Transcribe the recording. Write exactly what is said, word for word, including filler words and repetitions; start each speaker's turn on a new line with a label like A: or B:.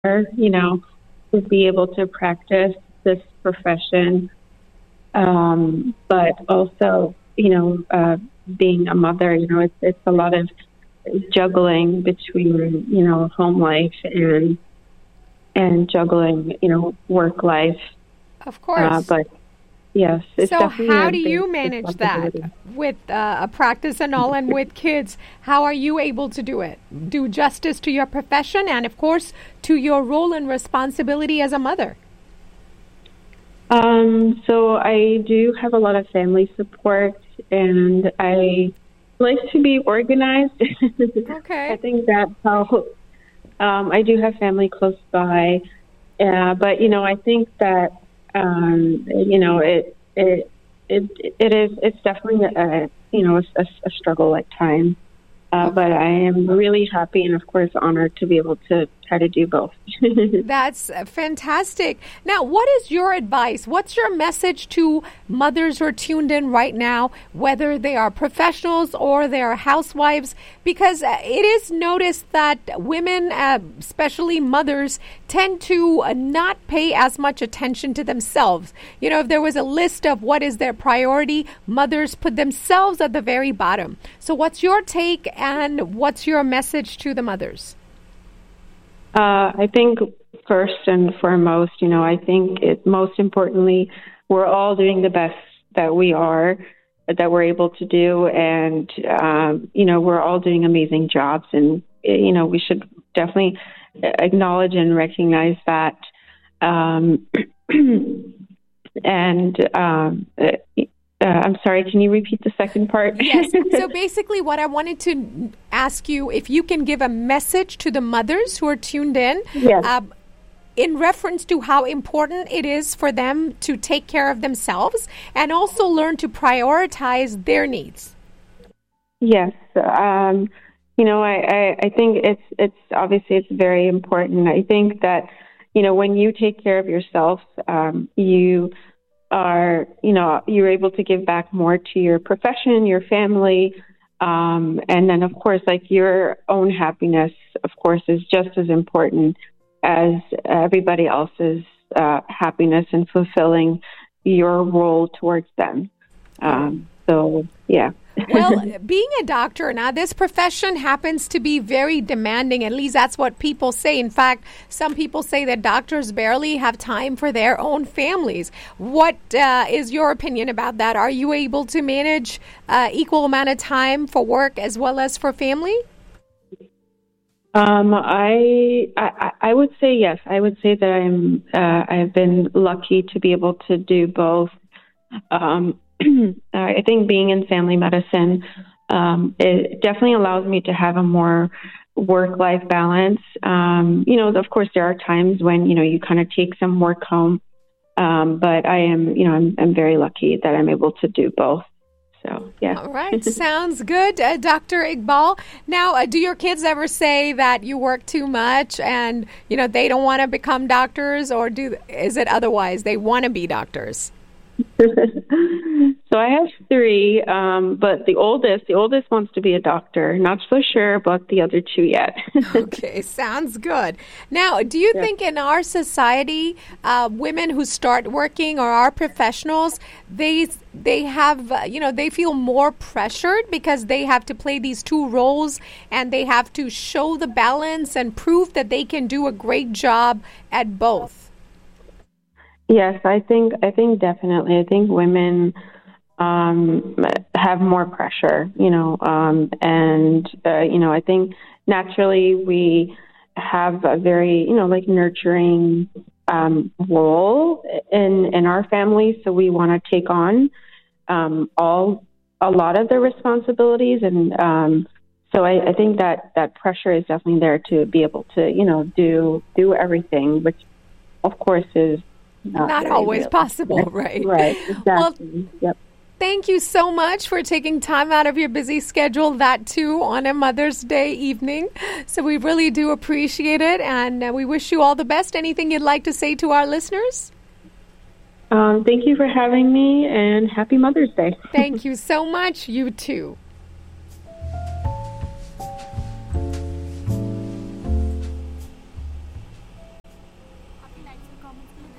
A: you know, to be able to practice this profession, um, but also, you know, uh, being a mother, you know, it's, it's a lot of juggling between, you know, home life and and juggling, you know, work life.
B: Of
A: Uh,
B: course.
A: but yes, it's
B: So,
A: definitely
B: how
A: a
B: do
A: big
B: you manage that
A: responsibility.
B: with uh, a practice and all, and with kids? How are you able to do it? Do justice to your profession and, of course, to your role and responsibility as a mother?
A: Um, so I do have a lot of family support, and I like to be organized. I
B: Okay.
A: think that helps. Um, I do have family close by, uh, but you know, I think that um, you know it it it it is it's definitely a you know a, a struggle at times. Uh,
B: Of
A: but I am really happy and, of course, honored to be able to try to do both.
B: That's uh, fantastic. Now, what is your advice? What's your message to mothers who are tuned in right now, whether they are professionals or they are housewives? Because uh, it is noticed that women, uh, especially mothers, tend to uh, not pay as much attention to themselves. You know, if there was a list of what is their priority, mothers put themselves at the very bottom. So, what's your take and what's your message to the mothers?
A: Uh, I think first and foremost, you know, I think it most importantly, we're all doing the best that we are, that we're able to do, and um, you know, we're all doing amazing jobs, and you know, we should definitely acknowledge and recognize that. Um, and um, uh, uh, I'm sorry, can you repeat the second part?
B: Yes. So basically, what I wanted to ask you, if you can give a message to the mothers who are tuned in,
A: Yes.
B: uh, in reference to how important it is for them to take care of themselves and also learn to prioritize their needs.
A: Yes. Um, you know, I, I, I think it's it's obviously it's very important. I think that, you know, when you take care of yourself, um, you are, you know, you're able to give back more to your profession, your family, um, and then of course, like your own happiness, of course, is just as important as everybody else's uh, happiness and fulfilling your role towards them. Um, so, yeah.
B: Well, being a doctor now, this profession happens to be very demanding. At least that's what people say. In fact, some people say that doctors barely have time for their own families. What uh, is your opinion about that? Are you able to manage uh, equal amount of time for work as well as for family?
A: Um, I, I I would say yes. I would say that I'm uh, I've been lucky to be able to do both. Um, I think being in family medicine, um, it definitely allows me to have a more work-life balance. Um, you know, of course, there are times when you know you kind of take some work home, um, but I am, you know, I'm I'm very lucky that I'm able to do both. So yeah.
B: All right, sounds good, uh, Doctor Iqbal. Now, uh, do your kids ever say that you work too much and you know they don't want to become doctors, or do is it otherwise? They want to be doctors.
A: So I have three, um, but the oldest, the oldest wants to be a doctor. Not so sure about the other two yet.
B: Okay, sounds good. Now, do you
A: Yeah.
B: think in our society, uh, women who start working or are professionals, they they have uh, you know they feel more pressured because they have to play these two roles and they have to show the balance and prove that they can do a great job at both?
A: Yes, I think I think definitely. I think women um, have more pressure, you know, um, and uh, you know, I think naturally we have a very, you know, like nurturing um, role in in our family, so we want to take on um, all a lot of the responsibilities, and um, so I, I think that that pressure is definitely there to be able to, you know, do do everything, which of course is not
B: Not
A: very
B: always
A: real.
B: possible, right?
A: Right,
B: Well,
A: exactly. Yep.
B: thank you so much for taking time out of your busy schedule, that too on a Mother's Day evening. So we really do appreciate it, and uh, we wish you all the best. Anything you'd like to say to our listeners?
A: Um, thank you for having me, and happy Mother's Day.
B: Thank you so much. You too.
C: comments going to